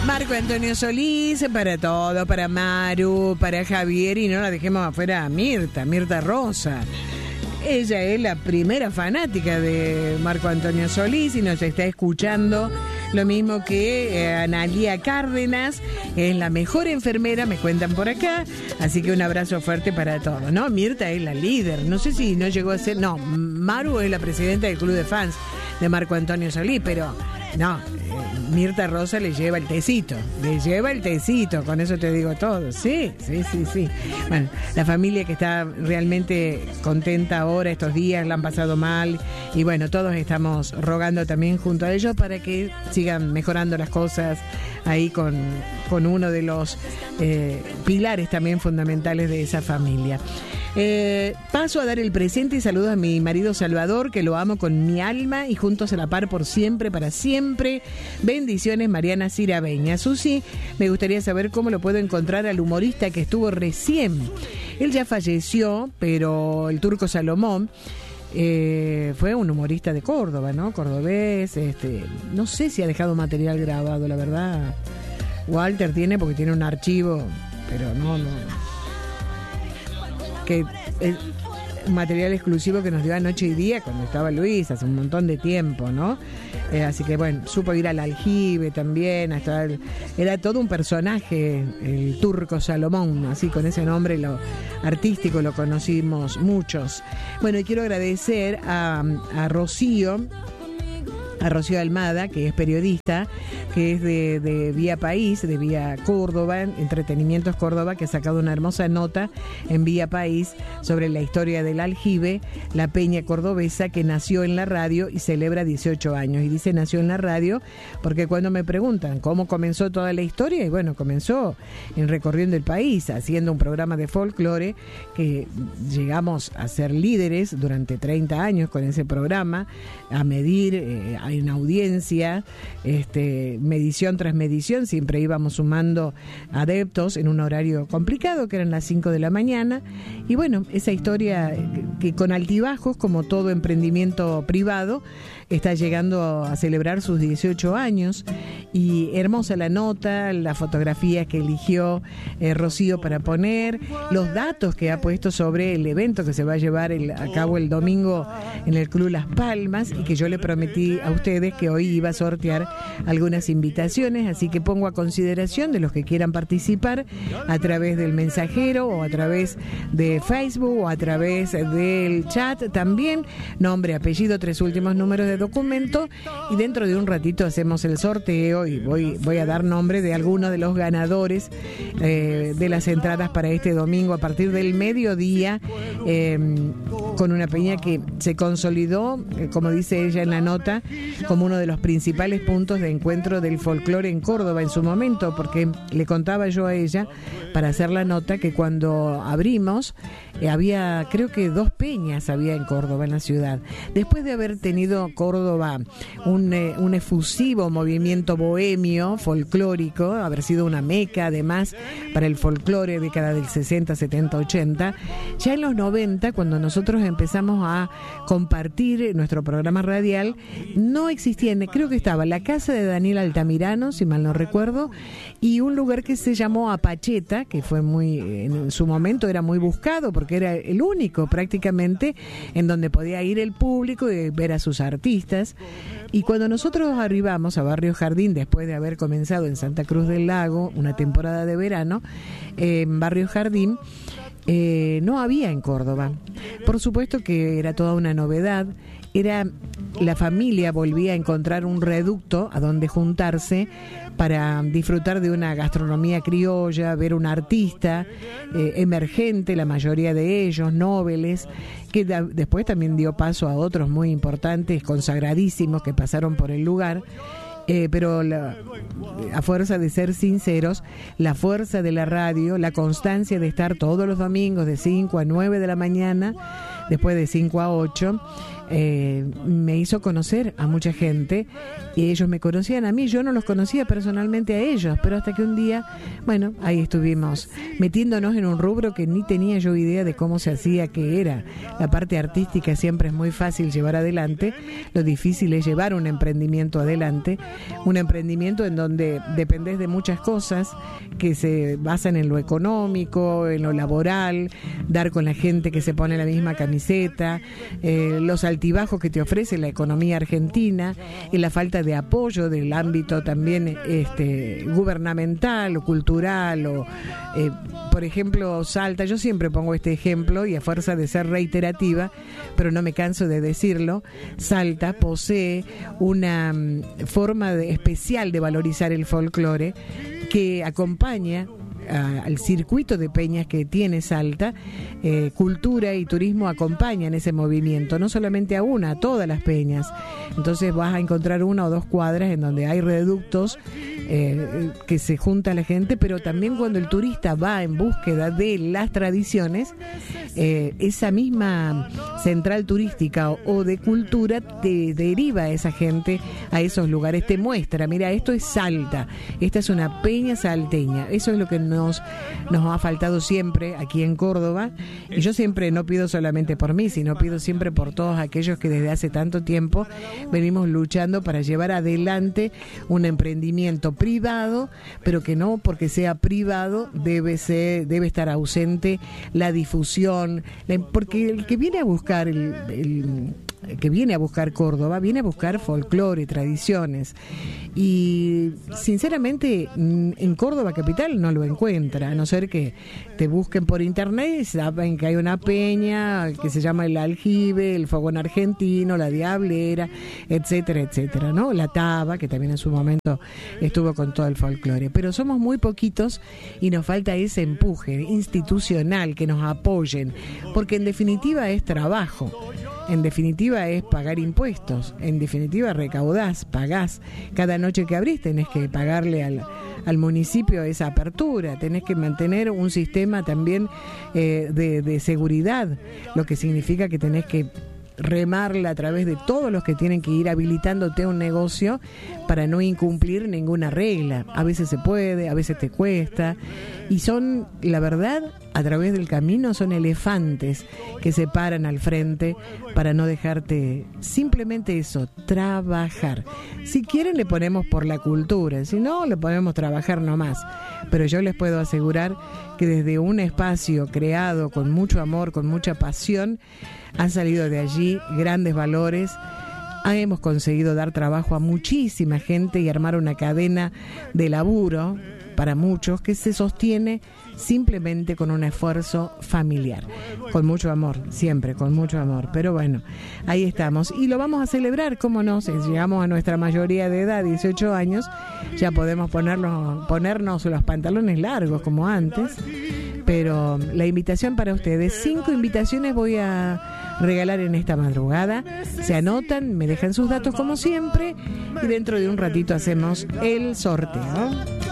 Marco Antonio Solís, para todo, para Maru, para Javier, y no la dejemos afuera a Mirta Rosa. Ella es la primera fanática de Marco Antonio Solís y nos está escuchando. Lo mismo que Analía Cárdenas, es la mejor enfermera, me cuentan por acá. Así que un abrazo fuerte para todos, ¿no? Mirta es la líder. No sé si no llegó a ser... No, Maru es la presidenta del club de fans de Marco Antonio Solís, pero... No, Mirta Rosa le lleva el tecito, con eso te digo todo. Sí. Bueno, la familia que está realmente contenta ahora, estos días, la han pasado mal, y bueno, todos estamos rogando también junto a ellos para que sigan mejorando las cosas ahí con uno de los pilares también fundamentales de esa familia. Paso a dar el presente y saludos a mi marido Salvador, que lo amo con mi alma y juntos a la par por siempre, para siempre. Bendiciones, Mariana Cirabeña. Susi, me gustaría saber cómo lo puedo encontrar al humorista que estuvo recién. Él ya falleció, pero el Turco Salomón fue un humorista de Córdoba, ¿no? Cordobés, no sé si ha dejado material grabado, la verdad. Walter tiene, porque tiene un archivo, pero no. Que es material exclusivo que nos dio a Noche y Día cuando estaba Luis, hace un montón de tiempo, ¿no? Así que bueno, supo ir al aljibe también, era todo un personaje, el Turco Salomón, así con ese nombre artístico lo conocimos muchos. Bueno, y quiero agradecer a Rocío Almada, que es periodista, que es de Vía País, de Vía Córdoba, Entretenimientos Córdoba, que ha sacado una hermosa nota en Vía País sobre la historia del aljibe, la peña cordobesa que nació en la radio y celebra 18 años. Y dice nació en la radio porque cuando me preguntan cómo comenzó toda la historia, y bueno, comenzó en recorriendo el país, haciendo un programa de folclore, que llegamos a ser líderes durante 30 años con ese programa, a medir en audiencia, medición tras medición, siempre íbamos sumando adeptos en un horario complicado, que eran las 5 de la mañana, y bueno, esa historia que con altibajos, como todo emprendimiento privado, está llegando a celebrar sus 18 años, y hermosa la nota, la fotografía que eligió Rocío para poner, los datos que ha puesto sobre el evento que se va a llevar a cabo el domingo en el Club Las Palmas, y que yo le prometí a ustedes que hoy iba a sortear algunas invitaciones, así que pongo a consideración de los que quieran participar a través del mensajero o a través de Facebook o a través del chat también, nombre, apellido, 3 últimos números de documento, y dentro de un ratito hacemos el sorteo y voy a dar nombre de algunos de los ganadores de las entradas para este domingo a partir del mediodía, con una peña que se consolidó, como dice ella en la nota, como uno de los principales puntos de encuentro del folclore en Córdoba en su momento, porque le contaba yo a ella para hacer la nota que cuando abrimos había, creo que 2 peñas había en Córdoba, en la ciudad. Después de haber tenido Córdoba un efusivo movimiento bohemio, folclórico, haber sido una meca además para el folclore, década del 60, 70, 80, ya en los 90, cuando nosotros empezamos a compartir nuestro programa radial, no existía, creo que estaba la casa de Daniel Altamirano, si mal no recuerdo, y un lugar que se llamó Apacheta, que fue en su momento era muy buscado porque era el único prácticamente en donde podía ir el público y ver a sus artistas. Y cuando nosotros arribamos a Barrio Jardín, después de haber comenzado en Santa Cruz del Lago una temporada de verano, en Barrio Jardín no había en Córdoba. Por supuesto que era toda una novedad. La familia volvía a encontrar un reducto a donde juntarse para disfrutar de una gastronomía criolla, ver un artista emergente, la mayoría de ellos, nobles, que después también dio paso a otros muy importantes, consagradísimos, que pasaron por el lugar. Pero a fuerza de ser sinceros, la fuerza de la radio, la constancia de estar todos los domingos de 5 a 9 de la mañana, después de 5 a 8, me hizo conocer a mucha gente y ellos me conocían a mí, yo no los conocía personalmente a ellos, pero hasta que un día, bueno, ahí estuvimos metiéndonos en un rubro que ni tenía yo idea de cómo se hacía, qué era. La parte artística siempre es muy fácil llevar adelante, lo difícil es llevar un emprendimiento adelante, un emprendimiento en donde dependés de muchas cosas que se basan en lo económico, en lo laboral, dar con la gente que se pone la misma camiseta, los altibajos que te ofrece la economía argentina y la falta de apoyo del ámbito también gubernamental o cultural o por ejemplo Salta, yo siempre pongo este ejemplo y a fuerza de ser reiterativa, pero no me canso de decirlo, Salta posee una forma especial de valorizar el folclore que acompaña al circuito de peñas que tiene Salta. Cultura y turismo acompañan ese movimiento, no solamente a una, a todas las peñas. Entonces vas a encontrar 1 o 2 cuadras en donde hay reductos que se junta la gente, pero también cuando el turista va en búsqueda de las tradiciones, esa misma central turística o de cultura te deriva a esa gente a esos lugares, te muestra, mira, esto es Salta, esta es una peña salteña. Eso es lo que nos ha faltado siempre aquí en Córdoba, y yo siempre no pido solamente por mí, sino pido siempre por todos aquellos que desde hace tanto tiempo venimos luchando para llevar adelante un emprendimiento privado, pero que no porque sea privado debe estar ausente la difusión, porque el que viene a buscar que viene a buscar Córdoba, viene a buscar folclore, tradiciones, y sinceramente en Córdoba capital no lo encuentra, a no ser que te busquen por internet y saben que hay una peña que se llama el Aljibe, el Fogón Argentino, la Diablera, etcétera, etcétera, ¿no? La Taba, que también en su momento estuvo con todo el folclore, pero somos muy poquitos y nos falta ese empuje institucional, que nos apoyen, porque en definitiva es trabajo. En definitiva es pagar impuestos, en definitiva recaudás, pagás. Cada noche que abrís tenés que pagarle al municipio esa apertura, tenés que mantener un sistema también de seguridad, lo que significa que tenés que remarla a través de todos los que tienen que ir habilitándote un negocio para no incumplir ninguna regla. A veces se puede, a veces te cuesta, y son, la verdad, a través del camino son elefantes que se paran al frente para no dejarte simplemente eso, trabajar. Si quieren le ponemos por la cultura, si no le ponemos trabajar nomás, pero yo les puedo asegurar que desde un espacio creado con mucho amor, con mucha pasión, han salido de allí grandes valores. Hemos conseguido dar trabajo a muchísima gente y armar una cadena de laburo para muchos que se sostiene simplemente con un esfuerzo familiar, con mucho amor, siempre con mucho amor. Pero bueno, ahí estamos y lo vamos a celebrar, cómo no, si llegamos a nuestra mayoría de edad, 18 años, ya podemos ponernos los pantalones largos como antes. Pero la invitación para ustedes, 5 invitaciones voy a regalar en esta madrugada. Se anotan, me dejan sus datos como siempre y dentro de un ratito hacemos el sorteo.